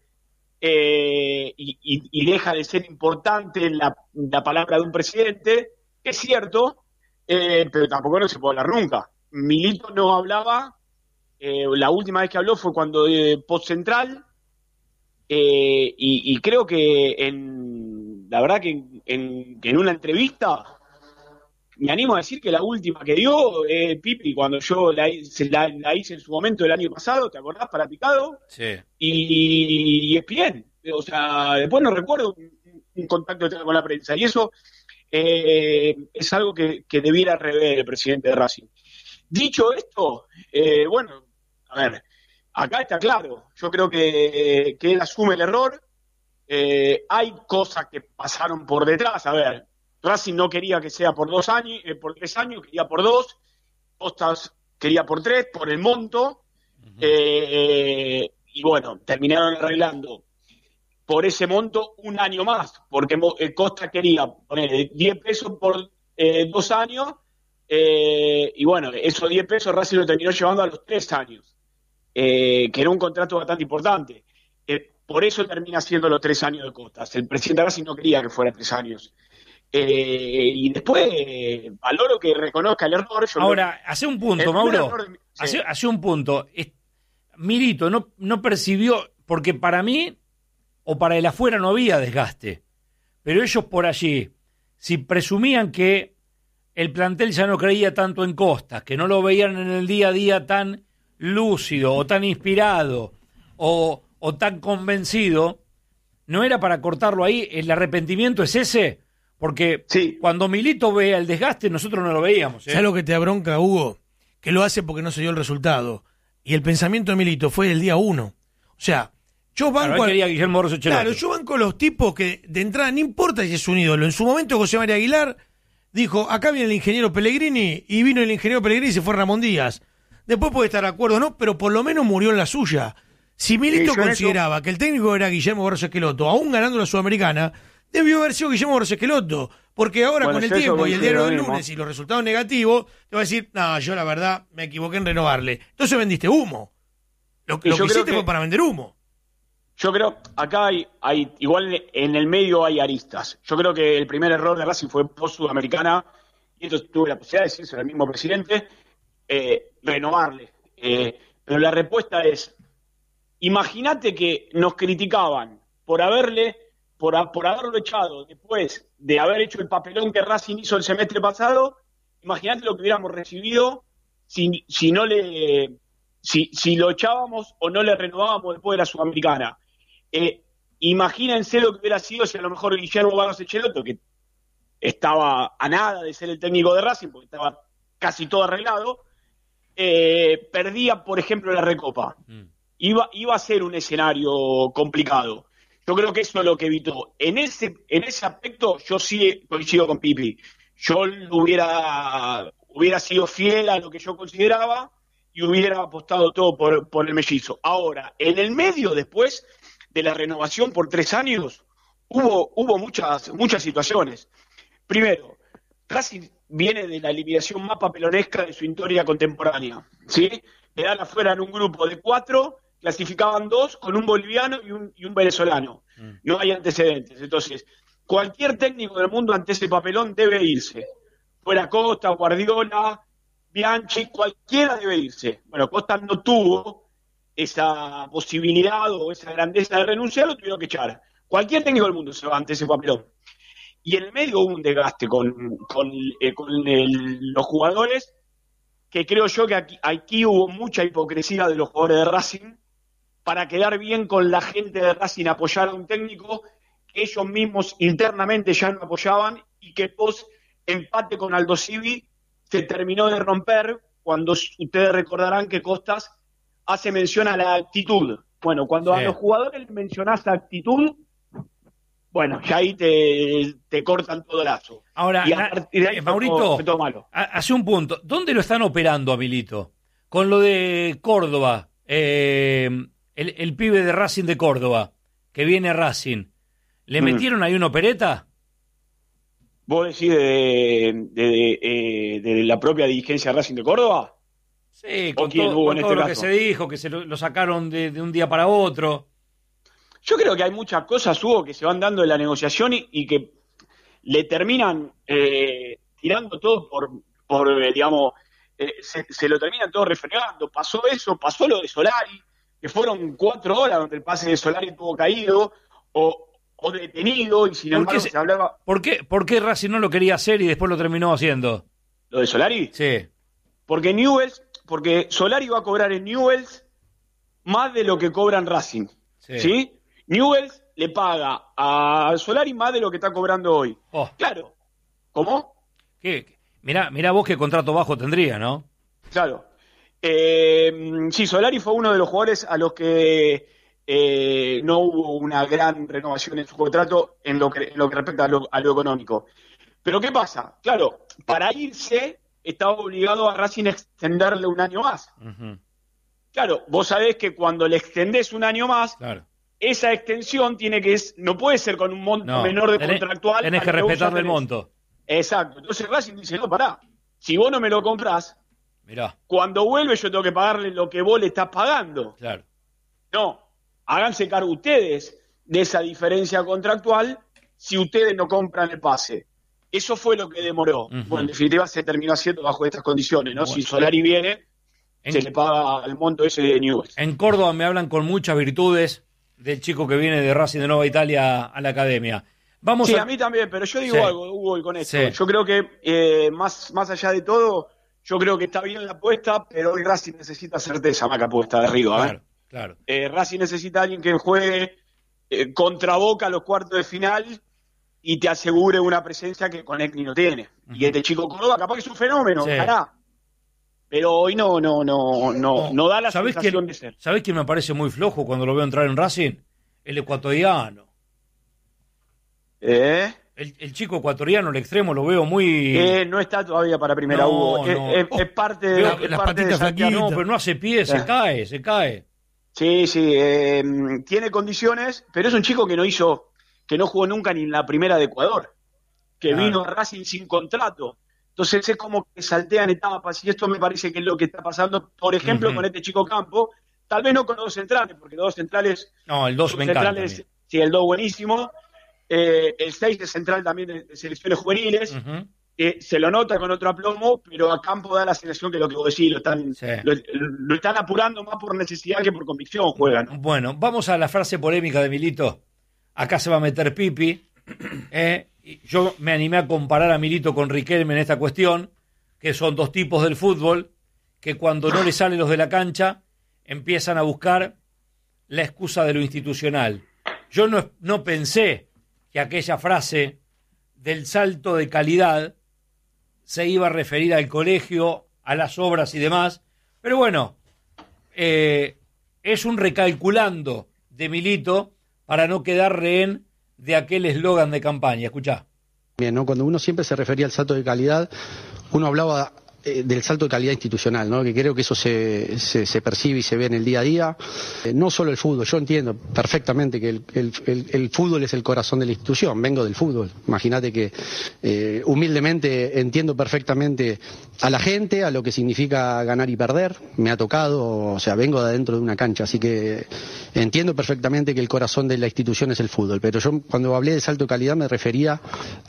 Eh, y, y, y deja de ser importante la, la palabra de un presidente, que es cierto. Eh, pero tampoco no se puede hablar nunca. Milito no hablaba, eh, la última vez que habló fue cuando eh, post central, eh, y, y creo que en la verdad que en, en, que en una entrevista me animo a decir que la última que dio, eh, Pipi, cuando yo la, la, la hice en su momento el año pasado, ¿te acordás? Para Picado, sí. Y, y es bien, o sea, después no recuerdo un, un contacto con la prensa, y eso Eh, es algo que, que debiera rever el presidente de Racing. Dicho esto, eh, bueno, a ver, acá está claro, yo creo que, que él asume el error, eh, hay cosas que pasaron por detrás, a ver, Racing no quería que sea por dos años, eh, por tres años, quería por dos, Costas quería por tres, por el monto, uh-huh. eh, y bueno, terminaron arreglando por ese monto un año más, porque Costa quería poner diez pesos por eh, dos años, eh, y bueno, esos diez pesos Racing lo terminó llevando a los tres años, eh, que era un contrato bastante importante. Eh, por eso termina siendo los tres años de Costas. El presidente de Racing no quería que fuera tres años. Eh, y después, eh, valoro que reconozca el error. Yo Ahora, lo, hace un punto, Mauro, de, hace, sí. hace un punto. Es, Milito no, no percibió, porque para mí, o para el afuera no había desgaste, pero ellos por allí, si presumían que el plantel ya no creía tanto en Costas, que no lo veían en el día a día tan lúcido o tan inspirado o, o tan convencido, ¿no era para cortarlo ahí? ¿El arrepentimiento es ese? Porque sí. Cuando Milito vea el desgaste, nosotros no lo veíamos. ¿eh? ¿Sabes lo que te abronca, Hugo? Que lo hace porque no se dio el resultado. Y el pensamiento de Milito fue del día uno. O sea, yo banco... Claro, quería Guillermo Borges Claro, yo banco los tipos que de entrada, no importa si es un ídolo. En su momento José María Aguilar dijo, acá viene el ingeniero Pellegrini, y vino el ingeniero Pellegrini y se fue Ramón Díaz. Después puede estar de acuerdo, ¿no? Pero por lo menos murió en la suya. Si Milito sí, consideraba eso... que el técnico era Guillermo Borges Esqueloto, aún ganando la Sudamericana, debió haber sido Guillermo Borges Esqueloto. Porque ahora Bueno, con el yo eso tiempo y el coincido diario lo del mismo. lunes y los resultados negativos, te va a decir, no, yo la verdad me equivoqué en renovarle. Entonces vendiste humo. Lo, lo Y que yo creo hiciste que- fue para vender humo. Yo creo, acá hay, hay, igual en el medio hay aristas. Yo creo que el primer error de Racing fue post-sudamericana, y esto tuve la posibilidad de decirse al mismo presidente, eh, renovarle. Eh, pero la respuesta es, imagínate que nos criticaban por haberle, por, a- por haberlo echado después de haber hecho el papelón que Racing hizo el semestre pasado, imagínate lo que hubiéramos recibido si, si no le, si, si lo echábamos o no le renovábamos después de la Sudamericana. Eh, imagínense lo que hubiera sido si a lo mejor Guillermo Barros Echelotto, que estaba a nada de ser el técnico de Racing, porque estaba casi todo arreglado, eh, perdía, por ejemplo, la Recopa. Mm. Iba, iba a ser un escenario complicado. Yo creo que eso es lo que evitó. En ese, en ese aspecto, yo sí coincido con Pipi. Yo lo hubiera, hubiera sido fiel a lo que yo consideraba y hubiera apostado todo por, por el mellizo. Ahora, en el medio, después de la renovación por tres años, hubo, hubo muchas, muchas situaciones. Primero, Racing viene de la eliminación más papelonesca de su historia contemporánea, ¿sí? Quedaron afuera en un grupo de cuatro, clasificaban dos con un boliviano y un, y un venezolano. Mm. No hay antecedentes. Entonces, cualquier técnico del mundo ante ese papelón debe irse. Fuera Costa, Guardiola, Bianchi, cualquiera debe irse. Bueno, Costa no tuvo esa posibilidad o esa grandeza de renunciar, lo tuvieron que echar. Cualquier técnico del mundo se va ante ese papelón. Y en el medio hubo un desgaste con, con, eh, con el- los jugadores, que creo yo que aquí, aquí hubo mucha hipocresía de los jugadores de Racing para quedar bien con la gente de Racing, apoyar a un técnico que ellos mismos internamente ya no apoyaban y que post empate con Aldo Civi se terminó de romper cuando ustedes recordarán que Costas hace mención a la actitud. Bueno, cuando Sí. a los jugadores les mencionás actitud, bueno, ya ahí te, te cortan todo lazo. Ahora, Y a na- partir de ahí eh, fue Maurito, todo- fue todo malo. ha- hace un punto. ¿Dónde lo están operando a Milito? Con lo de Córdoba, eh, el, el pibe de Racing de Córdoba, que viene a Racing. ¿Le Mm. metieron ahí una opereta? ¿Vos decís de, de, de, eh, de la propia dirigencia de Racing de Córdoba? Sí, ¿O con quién todo, hubo con en todo este lo que caso? se dijo, que se lo, lo sacaron de, de un día para otro. Yo creo que hay muchas cosas, Hugo, que se van dando en la negociación y, y que le terminan eh, tirando todo por, por eh, digamos, eh, se, se lo terminan todo refregando. Pasó eso, pasó lo de Solari, que fueron cuatro horas donde el pase de Solari estuvo caído o, o detenido y sin ¿Por embargo qué se- se hablaba... ¿Por qué, ¿Por qué Racing no lo quería hacer y después lo terminó haciendo? ¿Lo de Solari? Sí. Porque Newell's, porque Solari va a cobrar en Newell's más de lo que cobra en Racing. Sí. ¿Sí? Newell's le paga a Solari más de lo que está cobrando hoy. Oh, Claro. ¿Cómo? ¿qué? Mirá, mirá vos qué contrato bajo tendría, ¿no? Claro. Eh, sí, Solari fue uno de los jugadores a los que eh, no hubo una gran renovación en su contrato en lo que, en lo que respecta a lo, a lo económico. Pero ¿qué pasa? Claro, para irse estaba obligado a Racing a extenderle un año más. Ujú, Claro, vos sabés que cuando le extendés un año más, claro. esa extensión tiene que es, no puede ser con un monto No, menor de tenés, contractual. tenés a que lo vos ya respetarle el tenés. monto. Exacto. Entonces Racing dice, no, pará, si vos no me lo comprás, Mirá, cuando vuelve yo tengo que pagarle lo que vos le estás pagando. claro. No, háganse cargo ustedes de esa diferencia contractual si ustedes no compran el pase. Eso fue lo que demoró. Ujú. Bueno, en definitiva se terminó haciendo bajo estas condiciones, ¿no? Bueno. Si Solari viene, En- se le paga el monto ese de Newell's. En Córdoba me hablan con muchas virtudes del chico que viene de Racing de Nueva Italia a la academia. Vamos Sí, a... a mí también, pero yo digo Sí. algo, Hugo, y con esto. Sí. Yo creo que, eh, más, más allá de todo, yo creo que está bien la apuesta, pero hoy Racing necesita certeza más que apuesta de arriba. ¿eh? Claro, claro. Eh, Racing necesita a alguien que juegue eh, contra Boca a los cuartos de final y te asegure una presencia que Conecni no tiene. Y este chico Córdoba capaz que es un fenómeno, Sí. ojalá. Pero hoy no, no, no, no, no da la ¿Sabés sensación quién, de ser. ¿Sabés quién me parece muy flojo cuando lo veo entrar en Racing? El ecuatoriano. ¿Eh? El, el chico ecuatoriano, el extremo, lo veo muy... Eh, no está todavía para primera, No, Hugo. Es- no. Es, es parte de, La- es las parte de patitas Santiago. no, pero no hace pie, se Ah. cae, se cae. Sí, sí, eh, tiene condiciones, pero es un chico que no hizo, que no jugó nunca ni en la primera de Ecuador, que Claro. vino a Racing sin contrato. Entonces es como que saltean etapas y esto me parece que es lo que está pasando, por ejemplo, Ujú. con este chico Campo, tal vez no con los dos centrales, porque los dos centrales, No, el dos los me encanta. centrales, a mí. sí, el dos buenísimo, eh, el seis de central también de, de selecciones juveniles, Ujú. eh, se lo nota con otro aplomo, pero a Campo da la sensación que lo que vos decís, lo están, Sí. lo, lo están apurando más por necesidad que por convicción juegan. Bueno, vamos a la frase polémica de Milito. Acá se va a meter Pipi. Eh, y yo me animé a comparar a Milito con Riquelme en esta cuestión, que son dos tipos del fútbol que cuando no les salen los de la cancha empiezan a buscar la excusa de lo institucional. Yo no, no pensé que aquella frase del salto de calidad se iba a referir al colegio, a las obras y demás, pero bueno, eh, es un recalculando de Milito para no quedar rehén de aquel eslogan de campaña. Escuchá. Bien, ¿no? Cuando uno siempre se refería al salto de calidad, uno hablaba eh, del salto de calidad institucional, ¿no? Que creo que eso se, se, se percibe y se ve en el día a día. Eh, no solo el fútbol, yo entiendo perfectamente que el, el, el, el fútbol es el corazón de la institución, vengo del fútbol. Imagínate que eh, humildemente entiendo perfectamente a la gente, a lo que significa ganar y perder, me ha tocado, o sea, vengo de adentro de una cancha, así que entiendo perfectamente que el corazón de la institución es el fútbol, pero yo cuando hablé de salto de calidad me refería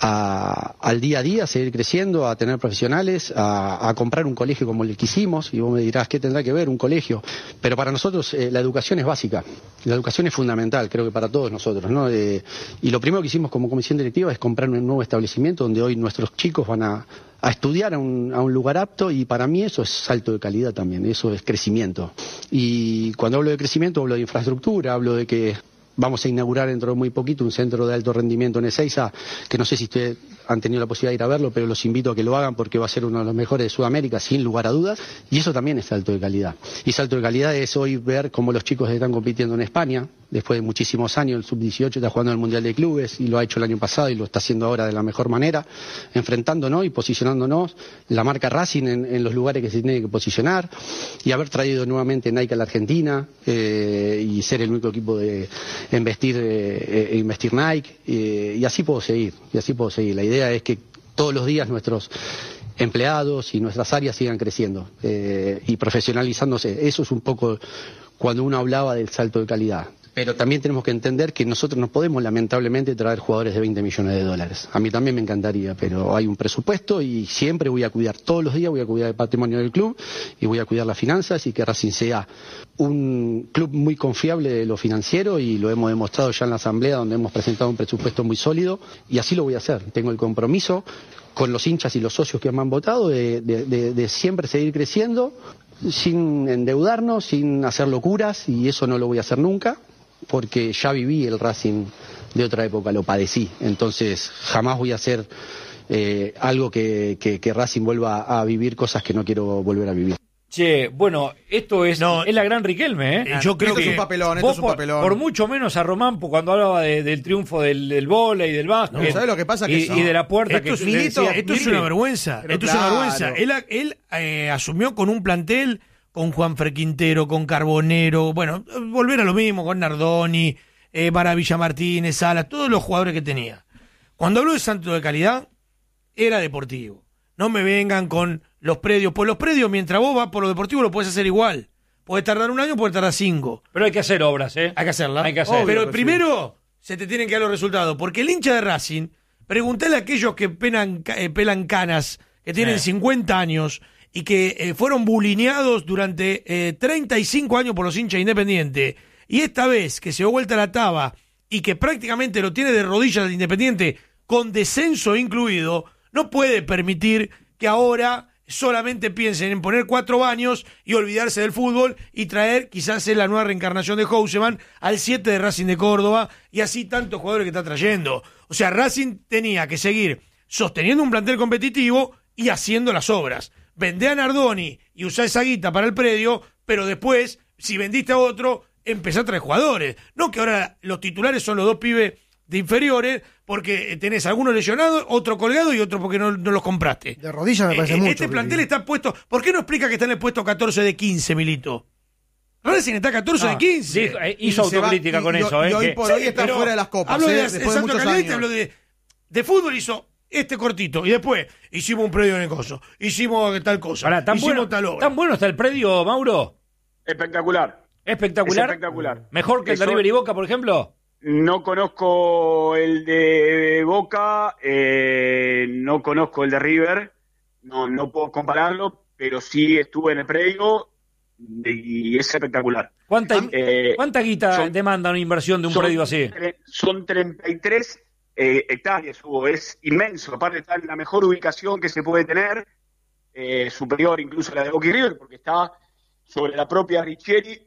a, al día a día, a seguir creciendo, a tener profesionales, a, a comprar un colegio como el que hicimos, y vos me dirás, ¿qué tendrá que ver un colegio? Pero para nosotros eh, la educación es básica, la educación es fundamental, creo que para todos nosotros, ¿no? Eh, y lo primero que hicimos como comisión directiva es comprar un nuevo establecimiento donde hoy nuestros chicos van a a estudiar a un, a un lugar apto, y para mí eso es salto de calidad también, eso es crecimiento. Y cuando hablo de crecimiento hablo de infraestructura, hablo de que vamos a inaugurar dentro de muy poquito un centro de alto rendimiento en Ezeiza, que no sé si ustedes han tenido la posibilidad de ir a verlo, pero los invito a que lo hagan porque va a ser uno de los mejores de Sudamérica, sin lugar a dudas, y eso también es salto de calidad. Y salto de calidad es hoy ver cómo los chicos están compitiendo en España, después de muchísimos años, el sub dieciocho está jugando en el Mundial de Clubes, y lo ha hecho el año pasado y lo está haciendo ahora de la mejor manera, enfrentándonos y posicionándonos la marca Racing en, en los lugares que se tiene que posicionar, y haber traído nuevamente Nike a la Argentina, eh, y ser el único equipo de en vestir, eh, investir Nike, eh, y así puedo seguir, y así puedo seguir. La idea es que todos los días nuestros empleados y nuestras áreas sigan creciendo eh, y profesionalizándose. Eso es un poco cuando uno hablaba del salto de calidad. Pero también tenemos que entender que nosotros no podemos lamentablemente traer jugadores de veinte millones de dólares. A mí también me encantaría, pero hay un presupuesto y siempre voy a cuidar, todos los días voy a cuidar el patrimonio del club y voy a cuidar las finanzas, y que Racing sea un club muy confiable de lo financiero, y lo hemos demostrado ya en la asamblea donde hemos presentado un presupuesto muy sólido, y así lo voy a hacer. Tengo el compromiso con los hinchas y los socios que me han votado de, de, de, de siempre seguir creciendo sin endeudarnos, sin hacer locuras, y eso no lo voy a hacer nunca, porque ya viví el Racing de otra época, lo padecí, entonces jamás voy a hacer eh, algo que, que, que Racing vuelva a vivir cosas que no quiero volver a vivir. Che, bueno, esto es, No, es la gran Riquelme, ¿eh? eh, yo creo Esto que es un papelón, esto Vos es un por, papelón. por mucho menos a Román, por cuando hablaba de- del triunfo del, del vóley, del básquet. No, ¿sabés lo que pasa? Que y, no. y de la puerta Esto que es, le Milito, decía, esto es Pipi. una vergüenza. Pero Esto es claro. una vergüenza. Él, él eh, asumió con un plantel con Juanfer Quintero, con Carbonero, bueno, volver a lo mismo, con Nardoni, eh, Maravilla Martínez, Salas, todos los jugadores que tenía. Cuando habló de salto de calidad, era deportivo. No me vengan con los predios. Pues los predios, mientras vos vas por lo deportivo, lo puedes hacer igual. Puedes tardar un año, puedes tardar cinco. Pero hay que hacer obras, ¿eh? Hay que hacerla. Hay que hacer. Pero Obvio, primero se te tienen que dar los resultados. Porque el hincha de Racing, preguntale a aquellos que penan, eh, pelan canas, que tienen Sí. cincuenta años y que eh, fueron bulineados durante eh, treinta y cinco años por los hinchas Independiente, y esta vez que se dio vuelta la taba y que prácticamente lo tiene de rodillas el Independiente, con descenso incluido, no puede permitir que ahora solamente piensen en poner cuatro baños y olvidarse del fútbol y traer quizás es la nueva reencarnación de Houseman al siete de Racing de Córdoba, y así tantos jugadores que está trayendo. O sea, Racing tenía que seguir sosteniendo un plantel competitivo y haciendo las obras. Vendé a Nardoni y usá esa guita para el predio, pero después, si vendiste a otro, empezá a traer jugadores. No que ahora los titulares son los dos pibes de inferiores, porque tenés algunos lesionados, otro colgado y otro porque no, no los compraste. De rodillas me parece Eh, mucho. Este plantel Pipi. está puesto... ¿Por qué no explica que está en el puesto catorce de quince, Milito? Racing está catorce No, de quince. dijo- eh, hizo Y se va- autocrítica y- con y- eso, y ¿eh? hoy que- por hoy está pero fuera de las copas, Hablo ¿eh? de, Después de exacto, muchos calidad, años. hablo de, de fútbol hizo este cortito. Y después hicimos un predio en el coso. Hicimos tal cosa. Pará, ¿tan, hicimos bueno, tal obra. ¿tan bueno está el predio, Mauro? Espectacular. ¿Espectacular? Es espectacular. ¿Mejor que el de Eso- River y Boca, por ejemplo? No conozco el de Boca, eh, no conozco el de River, no, no puedo compararlo, pero sí estuve en el predio y es espectacular. ¿Cuánta, Eh, ¿cuánta guita son- demanda una inversión de un son predio así? tre- Son treinta y tres eh, hectáreas, Hugo, es inmenso, aparte está en la mejor ubicación que se puede tener, eh, superior incluso a la de Boca y River, porque está sobre la propia Richieri,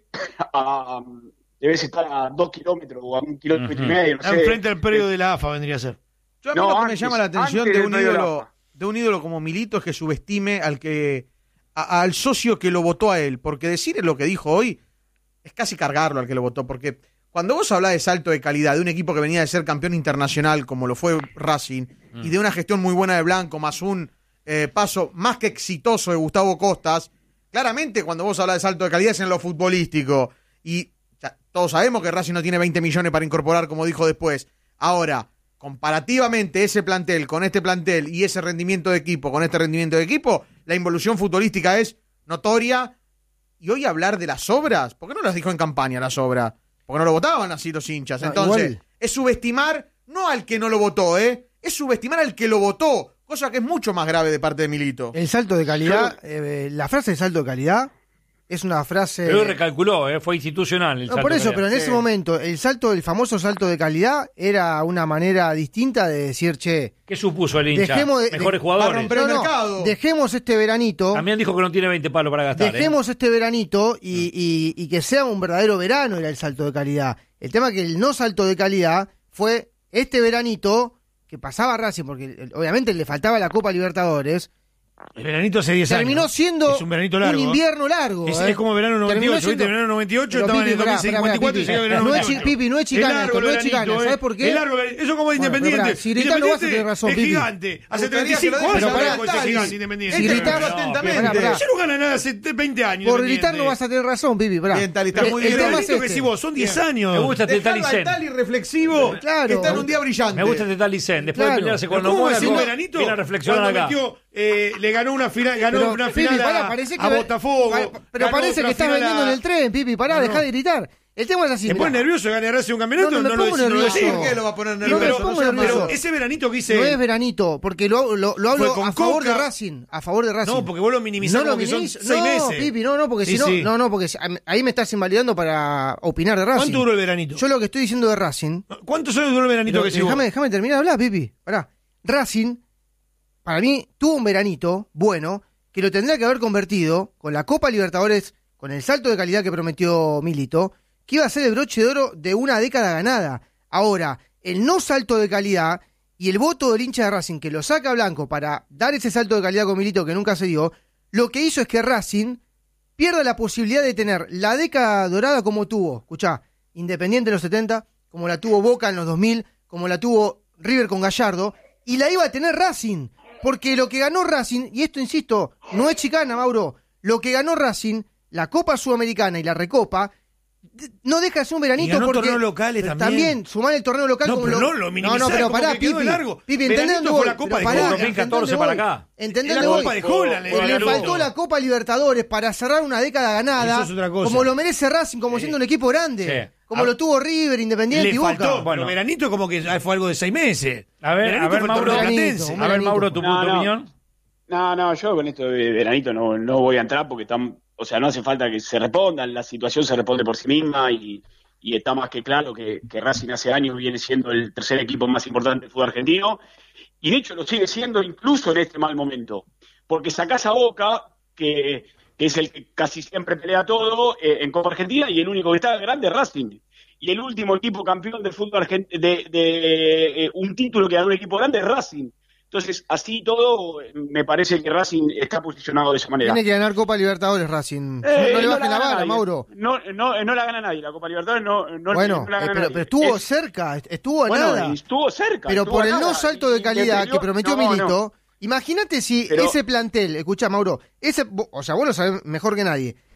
a, debes estar a dos kilómetros o a un kilómetro Ujú. y medio, no sé. Enfrente al predio de la A F A vendría a ser. Yo a mí No, lo que me antes- llama la atención antes de del un medio de la ídolo, AFA. de un ídolo como Milito es que subestime al que a- al socio que lo votó a él, porque decir lo que dijo hoy es casi cargarlo al que lo votó, porque cuando vos hablás de salto de calidad de un equipo que venía de ser campeón internacional como lo fue Racing y de una gestión muy buena de Blanco más un eh, paso más que exitoso de Gustavo Costas, claramente cuando vos hablas de salto de calidad es en lo futbolístico y ya, todos sabemos que Racing no tiene veinte millones para incorporar como dijo después. Ahora, comparativamente ese plantel con este plantel y ese rendimiento de equipo con este rendimiento de equipo, la involución futbolística es notoria. Y hoy hablar de las obras, ¿por qué no las dijo en campaña las obras? Porque no lo votaban así los hinchas. No, Entonces, igual. es subestimar no al que no lo votó, ¿eh? Es subestimar al que lo votó, cosa que es mucho más grave de parte de Milito. El salto de calidad, eh, la frase de salto de calidad es una frase... Pero hoy recalculó, ¿eh? Fue institucional el No, salto por de eso, calidad. pero en ese Sí. momento, el salto, el famoso salto de calidad era una manera distinta de decir, che, ¿Qué supuso el hincha? Dejemos de- Mejores de- jugadores. para romper- Pero el mercado. dejemos este veranito, También dijo que no tiene veinte palos para gastar. ¿eh? dejemos este veranito y, y- y que sea un verdadero verano era el salto de calidad. El tema que el no salto de calidad fue este veranito que pasaba Racing, porque eh, obviamente le faltaba la Copa Libertadores, El veranito hace diez años. terminó siendo Es un veranito largo. invierno largo. Es, ¿eh? es como verano noventa y Terminó ocho, ¿viste? siendo- Verano noventa y ocho, Pero, estaban en Pipi, el dos mil pará, pará, cincuenta y cuatro y Pipi. llega verano No es noventa y chi- ocho. Pipi, no es chicana largo esto, el no es veranito, chicana, ¿eh? ¿sabes por qué? Es largo, el- eso como Bueno, Independiente. pero pará, si gritás no vas a tener Independiente razón, es Pipi. gigante. Hace Me gustaría treinta y que cinco lo años dejes hablar, arrancó ese Tali. gigante Independiente. Si Este gritaba- escucha No, atentamente. pará, pará. Ellos no ganan nada hace veinte años. Por Independiente. gritar no vas a tener razón, Pipi, pará. Bien, Tali, está El- muy el bien. tema Pero es esto que este. decís vos, son diez años. Me gusta este Dejarlo al Talicén. Tali reflexivo, Claro. que está en un día brillante. Me gusta este Talicén. Después Claro. de pelearse con Pero los ¿cómo Mónacos, decir un veranito? viene a reflexionar Cuando acá. metió, eh, le ganó una final, ganó Pero, una Pipi, final a, pará, parece que a ve- Botafogo. pa- Pero ganó parece otra que estás final vendiendo a- en el tren, Pipi, pará, No, no. dejá de gritar. El tema es así. ¿Se pone mirá. nervioso de ganar un campeonato? No, no me lo pongo decís, no lo nervioso. decís. ¿Por qué lo va a poner No, nervioso? me pongo seas nervioso. malo. Pero ese veranito que hice. No es veranito, porque lo, lo, lo hablo Fue con a favor Coca. de Racing. A favor de Racing. No, porque vos lo minimizás No lo como que son minimizo. seis no, meses. Pipi, no, no, porque Sí, si no, sí. no, no, porque si- ahí me estás invalidando para opinar de Racing. ¿Cuánto duró el veranito? Yo lo que estoy diciendo de Racing. ¿Cuántos años duró el veranito Pero que sigo? déjame, déjame terminar de hablar, Pipi. Pará. Racing, para mí, tuvo un veranito bueno que lo tendría que haber convertido con la Copa Libertadores, con el salto de calidad que prometió Milito, que iba a ser el broche de oro de una década ganada. Ahora, el no salto de calidad y el voto del hincha de Racing que lo saca a Blanco para dar ese salto de calidad con Milito que nunca se dio, lo que hizo es que Racing pierda la posibilidad de tener la década dorada como tuvo, escuchá, Independiente en los setenta, como la tuvo Boca en los dos mil, como la tuvo River con Gallardo, y la iba a tener Racing, porque lo que ganó Racing, y esto insisto, no es chicana, Mauro, lo que ganó Racing, la Copa Sudamericana y la Recopa, d- no deja de ser un veranito Y ganó porque torneos locales pero también. sumar el torneo local No, como pero lo, no, lo no, no, minimizás, pero como pará, que quedó Pipi, de largo. Pipi, Veranito ¿entendés dónde fue voy? la Copa Pero de pará, Copa. dos mil catorce ¿entendés para dónde voy? acá. ¿Entendés Es la dónde Copa voy? de Holland, Porque le le ganó. faltó la Copa Libertadores para cerrar una década ganada, Eso es otra cosa. como lo merece Racing, como siendo un equipo grande, Sí. como A- lo tuvo River, Independiente Le y faltó. Boca. Bueno. Pero veranito como que fue algo de seis meses. A ver, Veranito a ver, fue el Mauro. torneo Veranito, platense. un A ver, Mauro, tu No, punto de no. opinión. No, no, yo con esto de veranito no, no voy a entrar porque están, o sea, no hace falta que se respondan, la situación se responde por sí misma y, y está más que claro que, que Racing hace años viene siendo el tercer equipo más importante del fútbol argentino y de hecho lo sigue siendo incluso en este mal momento, porque sacás a Boca, que, que es el que casi siempre pelea todo eh, en Copa Argentina y el único que está grande es Racing. Y el último equipo campeón del fútbol argentino, de, de eh, un título que ganó un equipo grande es Racing. Entonces, así todo, me parece que Racing está posicionado de esa manera. Tiene que ganar Copa Libertadores Racing. Eh, no le no bajen la gana vara, nadie. Mauro. No, no, no la gana nadie, la Copa Libertadores no, no, Bueno, no la eh, gana pero, nadie. pero estuvo Es- cerca, estuvo a bueno, nada. y estuvo cerca. Pero estuvo por a el no nada. salto de Y calidad le que prometió no, Milito, no. imagínate si Pero- ese plantel, escucha Mauro, ese, o sea, vos lo sabés mejor que nadie,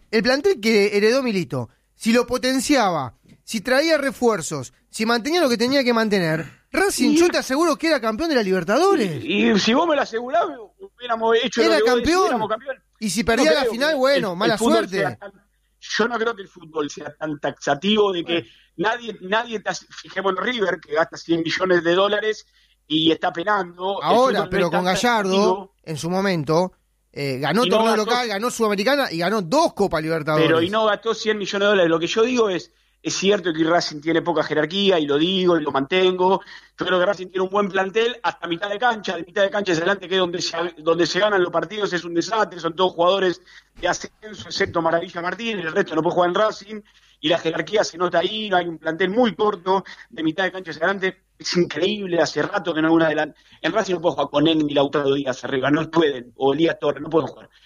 el plantel que heredó Milito, si lo potenciaba, si traía refuerzos, si mantenía lo que tenía que mantener, Racing, y... yo te aseguro que era campeón de la Libertadores. Y, y si vos me lo asegurás, hubiéramos hecho era lo que campeón. Vos decís, campeón. Y si perdía no la final, bueno, el, mala el suerte. Tan, yo no creo que el fútbol sea tan taxativo de que bueno. nadie, nadie te hace, fijémonos River, que gasta cien millones de dólares y está penando. Ahora, pero no con Gallardo, taxativo. En su momento, eh, ganó no torneo gastó, local, ganó Sudamericana y ganó dos Copas Libertadores. Pero y no gastó cien millones de dólares. Lo que yo digo es, es cierto que Racing tiene poca jerarquía, y lo digo y lo mantengo. Yo creo que Racing tiene un buen plantel hasta mitad de cancha. De mitad de cancha hacia adelante, que es donde se, donde se ganan los partidos, es un desastre. Son todos jugadores de ascenso, excepto Maravilla Martínez. El resto no puede jugar en Racing. Y la jerarquía se nota ahí. Hay un plantel muy corto de mitad de cancha hacia adelante. Es increíble, hace rato que no hay una adelante. En Racing no puedo jugar con N y Lautaro Díaz arriba, no pueden. O Elías Torres, no pueden jugar.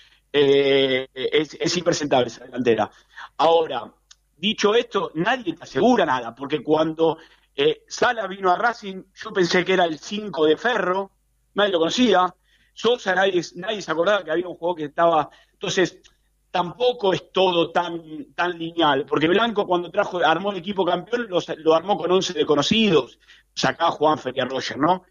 Eh, es, es impresentable esa delantera. Ahora, dicho esto, nadie te asegura nada, porque cuando eh, Sala vino a Racing, yo pensé que era el cinco de Ferro, nadie lo conocía. Sosa, nadie, nadie se acordaba que había un juego que estaba. Entonces, tampoco es todo tan tan lineal, porque Blanco, cuando trajo armó el equipo campeón, lo, lo armó con once desconocidos. Sacaba Juanfer y a Roger, ¿no?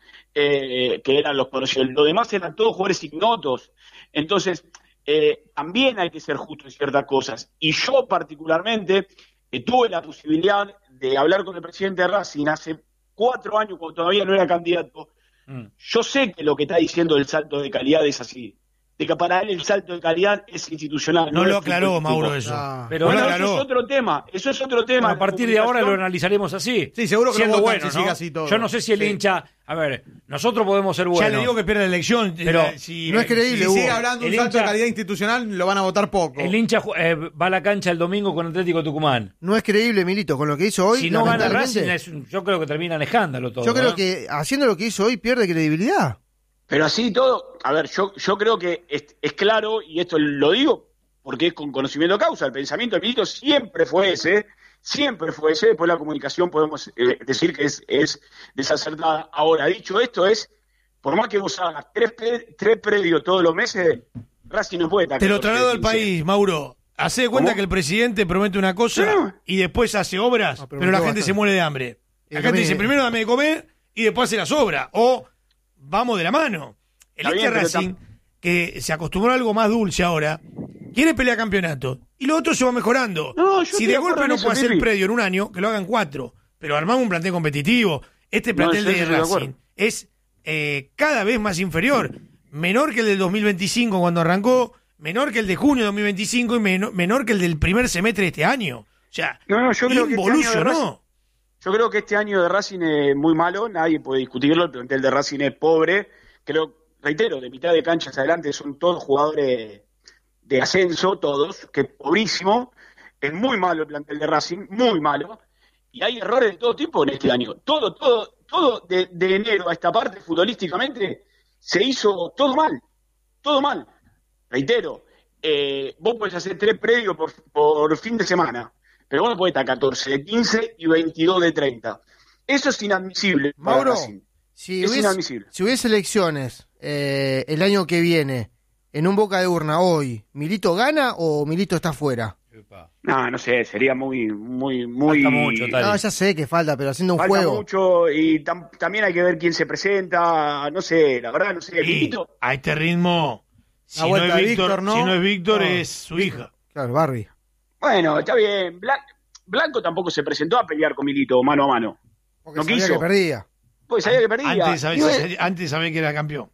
Eh, que eran los conocidos. Lo demás eran todos jugadores ignotos. Entonces, Eh, también hay que ser justo en ciertas cosas. Y yo particularmente eh, tuve la posibilidad de hablar con el presidente de Racing hace cuatro años, cuando todavía no era candidato. Mm. Yo sé que lo que está diciendo el salto de calidad es así. De que para él el salto de calidad es institucional. No, no lo aclaró, Mauro, eso. Ah. Pero bueno, no eso es otro tema. Eso es otro tema. Bueno, a partir de ahora lo analizaremos así. Sí, seguro que siendo no bueno, si ¿no? sigue así todo. Yo no sé si el sí. hincha... A ver, nosotros podemos ser buenos. Ya le digo que pierde la elección. Pero si, no es creíble. Si Hugo. sigue hablando de un salto hincha, de calidad institucional, lo van a votar poco. El hincha eh, va a la cancha el domingo con Atlético Tucumán. No es creíble, Milito, con lo que hizo hoy. Si no gana Racing, es un, yo creo que termina en escándalo todo. Yo creo ¿no? que haciendo lo que hizo hoy pierde credibilidad. Pero así todo, a ver, yo, yo creo que es, es claro, y esto lo digo porque es con conocimiento de causa, el pensamiento de Milito siempre fue ese, siempre fue ese, después la comunicación podemos eh, decir que es, es desacertada. Ahora, dicho esto, es, por más que vos hagas tres, tres predios todos los meses, Racing no puede estar. Te lo traslado al país, Mauro. Hacé de cuenta ¿Cómo? Que el presidente promete una cosa ¿Sí? y después hace obras, no, pero, pero la gente bastante. Se muere de hambre. La gente dice, primero dame de comer y después hace las obras. O vamos de la mano. El este Racing, que se acostumbró a algo más dulce ahora, quiere pelear campeonato. Y lo otro se va mejorando. No, si de golpe no puede hacer el predio en un año, que lo hagan cuatro. Pero armamos un plantel competitivo. Este plantel no, de Racing de es eh, cada vez más inferior. Menor que el del dos mil veinticinco cuando arrancó, menor que el de junio de dos mil veinticinco y menor, menor que el del primer semestre de este año. O sea, no, no, yo creo que este año de Racing, ¿no? Yo creo que este año de Racing es muy malo, nadie puede discutirlo, el plantel de Racing es pobre. Creo, reitero, de mitad de cancha hacia adelante son todos jugadores de ascenso, todos, que es pobrísimo. Es muy malo el plantel de Racing, muy malo. Y hay errores de todo tipo en este año. Todo, todo, todo de, de enero a esta parte, futbolísticamente, se hizo todo mal. Todo mal. Reitero, eh, vos podés hacer tres predios por, por fin de semana, pero vos no podés estar catorce de quince y veintidós de treinta. Eso es inadmisible. Mauro, Racing. Si es hubiese, inadmisible. Si hubiese elecciones eh, el año que viene, en un boca de urna hoy, ¿Milito gana o Milito está fuera? No, no sé, sería muy, muy, muy... Falta mucho, Tali. No, ya sé que falta, pero haciendo un falta juego. mucho y tam, también hay que ver quién se presenta, no sé, la verdad, no sé. Milito, a este ritmo, si no, es Víctor, ¿no? si no es Víctor, no. es su hija. Claro, Barbie. Bueno, está bien. Blan- Blanco tampoco se presentó a pelear con Milito mano a mano. Porque no sabía quiso. que perdía. Pues sabía que perdía. Antes sabía, bueno, antes sabía que era campeón.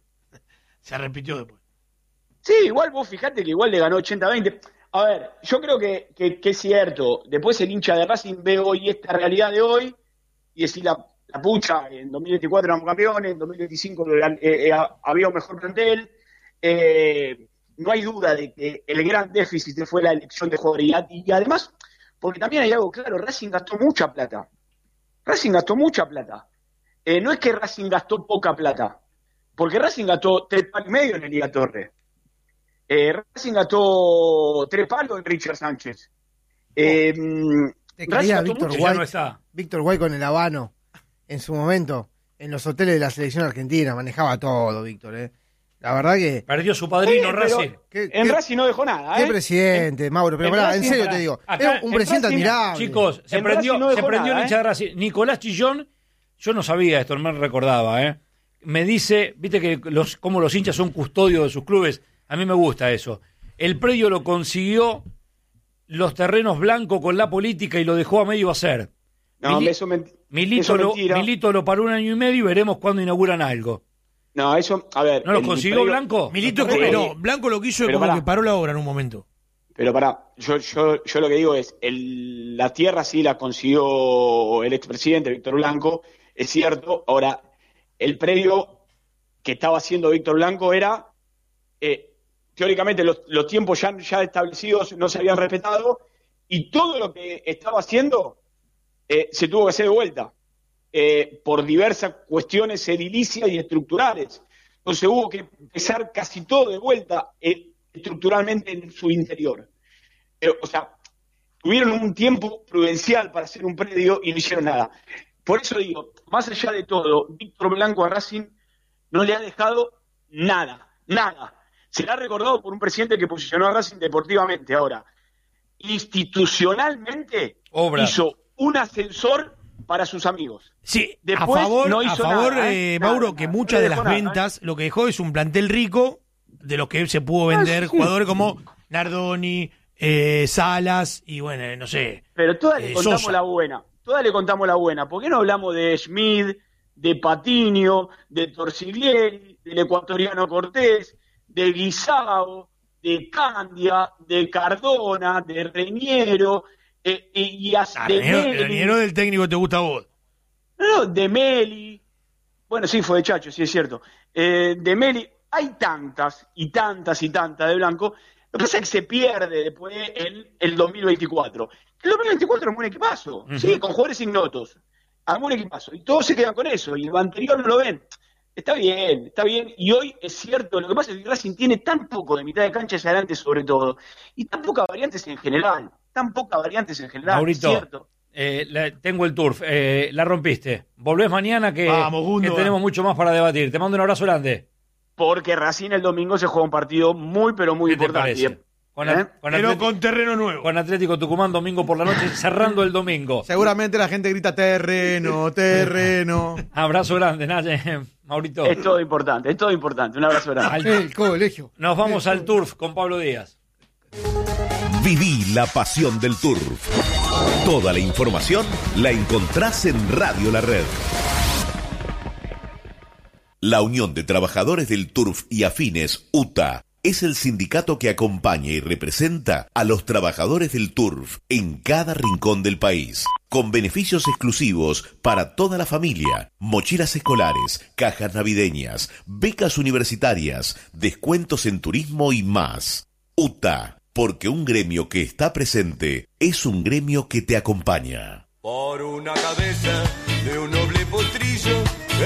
Se repitió después. Sí, igual vos fijate que igual le ganó ochenta a veinte. A ver, yo creo que, que, que es cierto. Después el hincha de Racing ve hoy esta realidad de hoy y decir la, la pucha, en dos mil veinticuatro éramos campeones, en dos mil veinticinco eh, eh, había un mejor plantel. Eh, no hay duda de que el gran déficit fue la elección de jugadores. Y, y además, porque también hay algo claro, Racing gastó mucha plata. Racing gastó mucha plata. Eh, no es que Racing gastó poca plata, porque Racing gastó tres palos y medio en Elías Torres. Eh, Racing gastó tres palos en Richard Sánchez. Eh, Te caía Víctor mucho, White, no está. Víctor White con el Habano en su momento, en los hoteles de la selección argentina, manejaba todo, Víctor, ¿eh? La verdad que... Perdió su padrino Sí, pero Racing. ¿Qué, En qué- Racing no dejó nada, qué ¿eh? presidente, Mauro? Pero en pará, en Racing, serio pará. te digo. Acá, Es un en presidente Racing, admirable. Chicos, se En prendió, Racing no se dejó prendió nada, el hincha ¿eh? de Racing. Nicolás Chillón, yo no sabía esto, no me recordaba, ¿eh? Me dice, viste que los, como los hinchas son custodios de sus clubes, a mí me gusta eso. El predio lo consiguió los terrenos blancos con la política y lo dejó a medio hacer. No, Mili- eso, men- Milito, eso es lo, mentira. Milito lo paró un año y medio y veremos cuándo inauguran algo. No, eso, a ver. ¿No lo el consiguió predio- Blanco? Milito, Sí. como- no, Blanco lo que hizo es Pero como pará. que paró la obra en un momento. Pero pará, yo, yo, yo lo que digo es, el, la tierra sí la consiguió el expresidente Víctor Blanco, es cierto. Ahora, el predio que estaba haciendo Víctor Blanco era, eh, teóricamente los, los tiempos ya, ya establecidos no se habían respetado y todo lo que estaba haciendo eh, se tuvo que hacer de vuelta eh, por diversas cuestiones edilicias y estructurales. Entonces hubo que empezar casi todo de vuelta eh, estructuralmente en su interior. Eh, o sea, tuvieron un tiempo prudencial para hacer un predio y no hicieron nada. Por eso digo, más allá de todo, Víctor Blanco a Racing no le ha dejado nada, nada. Será recordado por un presidente que posicionó a Racing deportivamente. Ahora, institucionalmente Obra. hizo un ascensor para sus amigos. Sí, Después a favor, no a hizo favor nada, ¿eh? eh, Nada, Mauro, nada, que no muchas le de dejó las nada, ¿eh? ventas, lo que dejó es un plantel rico, de los que se pudo vender Ah, sí. jugadores como Nardoni, eh, Salas y bueno, eh, no sé. Pero todas le Eh, contamos Sosa. la buena. Todas le contamos la buena. ¿Por qué no hablamos de Schmid, de Patiño, de Torsiglieri, del ecuatoriano Cortés, de Guisao, de Candia, de Cardona, de Reñero, eh, eh, y as- Ah, de Raniero- Meli? Raniero del técnico te gusta a vos. No, no, de Meli. Bueno, sí, fue de Chacho, sí es cierto. Eh, de Meli. Hay tantas y tantas y tantas de Blanco. Lo que pasa es que se pierde después el, el dos mil veinticuatro. El dos mil veinticuatro es un equipazo, Ujú. sí, con jugadores ignotos. Armó un equipazo. Y todos se quedan con eso. Y lo anterior no lo ven. Está bien, está bien. Y hoy es cierto. Lo que pasa es que Racing tiene tan poco de mitad de cancha hacia adelante, sobre todo. Y tan pocas variantes en general. Tan pocas variantes en general. Maurito, Es cierto. eh, la- tengo el turf, eh, la rompiste. Volvés mañana que, Vamos, que Gundo, tenemos mucho más para debatir. Te mando un abrazo grande. Porque Racing el domingo se juega un partido muy, pero muy ¿Qué te importante. parece? Con, ¿Eh? At- con Pero Atlético, con terreno nuevo. con Atlético Tucumán domingo por la noche, cerrando el domingo. Seguramente la gente grita terreno, terreno. Abrazo grande, Naye, Maurito. Es todo importante, es todo importante. Un abrazo grande. Al- El colegio. nos vamos al turf con Pablo Díaz. Viví la pasión del Turf. Toda la información la encontrás en Radio La Red. La Unión de Trabajadores del Turf y Afines, U T A, es el sindicato que acompaña y representa a los trabajadores del Turf en cada rincón del país, con beneficios exclusivos para toda la familia, mochilas escolares, cajas navideñas, becas universitarias, descuentos en turismo y más. U T A, porque un gremio que está presente es un gremio que te acompaña. Por una cabeza de un noble potrillo.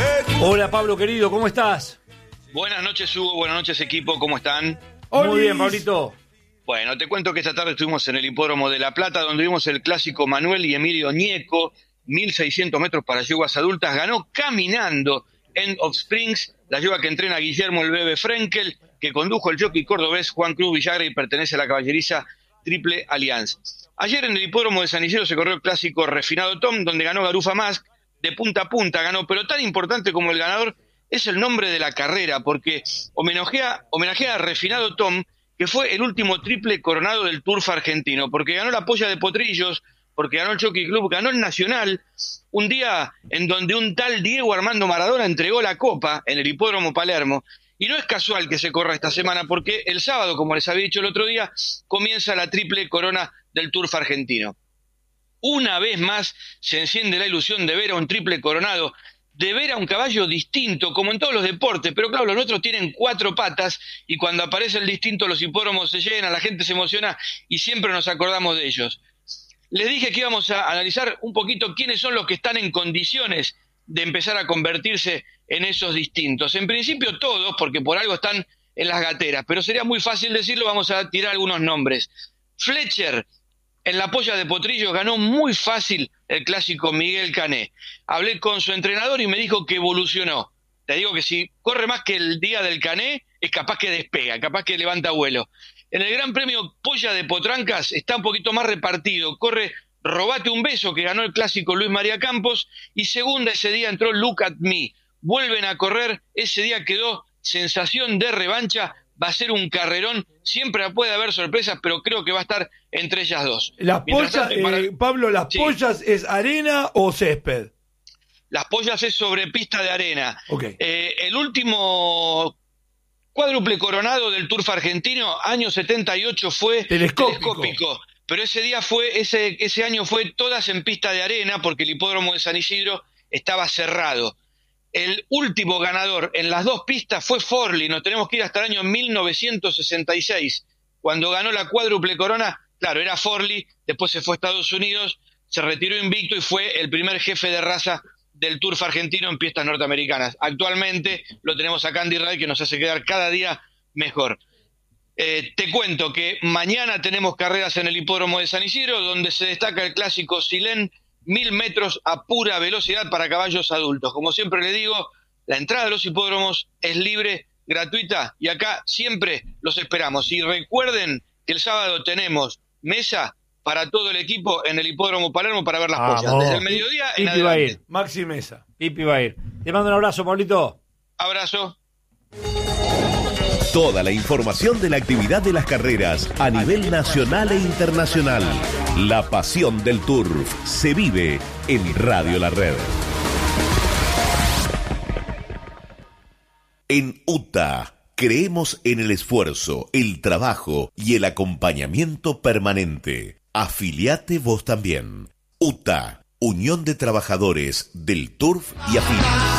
Hola Pablo querido, ¿cómo estás? Buenas noches, Hugo. Buenas noches, equipo. ¿Cómo están? Muy bien, Pablito. Bueno, te cuento que esta tarde estuvimos en el Hipódromo de La Plata, donde vimos el clásico Manuel y Emilio Ñeco, mil seiscientos metros para yeguas adultas. Ganó caminando End of Springs, la yegua que entrena Guillermo el Bebe Frenkel, que condujo el jockey cordobés Juan Cruz Villagra y pertenece a la caballeriza Triple Allianz. Ayer en el Hipódromo de San Isidro se corrió el clásico Refinado Tom, donde ganó Garufa Mask, de punta a punta ganó, pero tan importante como el ganador es el nombre de la carrera, porque homenajea, homenajea a Refinado Tom, que fue el último triple coronado del Turf argentino, porque ganó la polla de Potrillos, porque ganó el Jockey Club, ganó el Nacional, un día en donde un tal Diego Armando Maradona entregó la copa en el Hipódromo Palermo, y no es casual que se corra esta semana, porque el sábado, como les había dicho el otro día, comienza la triple corona del Turf argentino. Una vez más se enciende la ilusión de ver a un triple coronado, de ver a un caballo distinto, como en todos los deportes, pero claro, los nuestros tienen cuatro patas y cuando aparece el distinto los hipódromos se llenan, la gente se emociona y siempre nos acordamos de ellos. Les dije que íbamos a analizar un poquito quiénes son los que están en condiciones de empezar a convertirse en esos distintos. En principio todos, porque por algo están en las gateras, pero sería muy fácil decirlo, vamos a tirar algunos nombres. Fletcher, en la polla de Potrillos, ganó muy fácil el clásico Miguel Cané. Hablé con su entrenador y me dijo que evolucionó. te digo que si corre más que el día del Cané, es capaz que despega, capaz que levanta vuelo. En el Gran Premio Polla de Potrancas está un poquito más repartido, corre Robate un Beso, que ganó el clásico Luis María Campos, y segunda ese día entró Look at Me. Vuelven a correr, ese día quedó sensación de revancha, va a ser un carrerón, siempre puede haber sorpresas, pero creo que va a estar entre ellas dos. Las pollas, tanto, para... eh, Pablo, ¿las sí. pollas es arena o césped? Las pollas es sobre pista de arena. Okay. Eh, el último cuádruple coronado del Turf argentino, año setenta y ocho, fue telescópico. telescópico. Pero ese día fue, ese, ese año fue todas en pista de arena, porque el hipódromo de San Isidro estaba cerrado. El último ganador en las dos pistas fue Forlì, nos tenemos que ir hasta el año mil novecientos sesenta y seis, cuando ganó la cuádruple corona. Claro, era Forlì, después se fue a Estados Unidos, se retiró invicto y fue el primer jefe de raza del Turf argentino en pistas norteamericanas. Actualmente lo tenemos a Candy Ray, que nos hace quedar cada día mejor. Eh, te cuento que mañana tenemos carreras en el hipódromo de San Isidro, donde se destaca el clásico Silén, mil metros a pura velocidad para caballos adultos. Como siempre le digo, la entrada a los hipódromos es libre, gratuita, y acá siempre los esperamos. Y recuerden que el sábado tenemos mesa para todo el equipo en el hipódromo Palermo para ver las ah, pollas. Oh. Desde el mediodía en Pipi adelante. va a ir. Maxi Mesa. Pipi va a ir. Te mando un abrazo, Pablito. Abrazo. Toda la información de la actividad de las carreras a nivel nacional e internacional. La pasión del Turf se vive en Radio La Red. En U T A creemos en el esfuerzo, el trabajo y el acompañamiento permanente. Afiliate vos también. U T A, Unión de Trabajadores del Turf y Afines.